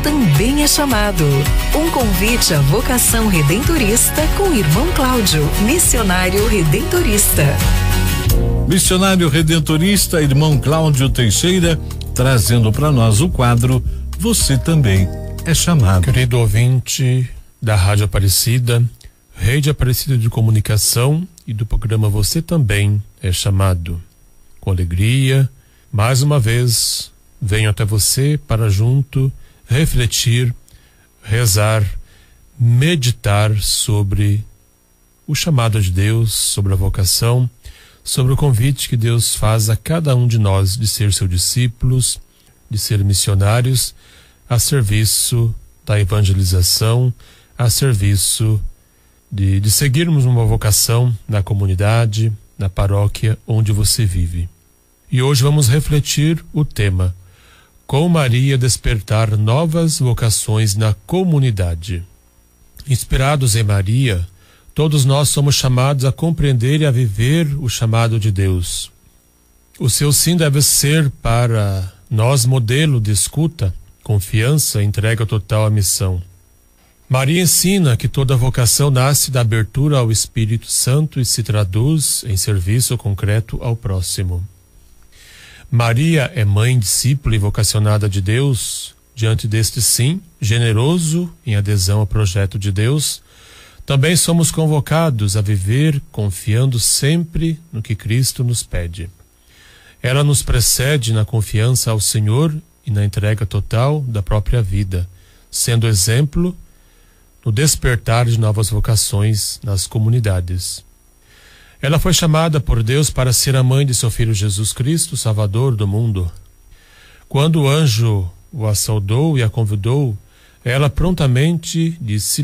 também é chamado. Um convite à vocação redentorista com o irmão Cláudio, missionário redentorista. Missionário redentorista, irmão Cláudio Teixeira, trazendo para nós o quadro Você Também é Chamado. Querido ouvinte da Rádio Aparecida, Rede Aparecida de Comunicação e do programa Você Também é Chamado. Com alegria, mais uma vez, venho até você para junto refletir, rezar, meditar sobre o chamado de Deus, sobre a vocação, sobre o convite que Deus faz a cada um de nós de ser seus discípulos, de ser missionários, a serviço da evangelização, a serviço de seguirmos uma vocação na comunidade, na paróquia onde você vive. E hoje vamos refletir o tema: com Maria despertar novas vocações na comunidade. Inspirados em Maria, todos nós somos chamados a compreender e a viver o chamado de Deus. O seu sim deve ser para nós modelo de escuta, confiança e entrega total à missão. Maria ensina que toda vocação nasce da abertura ao Espírito Santo e se traduz em serviço concreto ao próximo. Maria é mãe, discípula e vocacionada de Deus. Diante deste sim, generoso em adesão ao projeto de Deus, também somos convocados a viver confiando sempre no que Cristo nos pede. Ela nos precede na confiança ao Senhor e na entrega total da própria vida, sendo exemplo no despertar de novas vocações nas comunidades. Ela foi chamada por Deus para ser a mãe de seu Filho Jesus Cristo, Salvador do mundo. Quando o anjo a saudou e a convidou, ela prontamente disse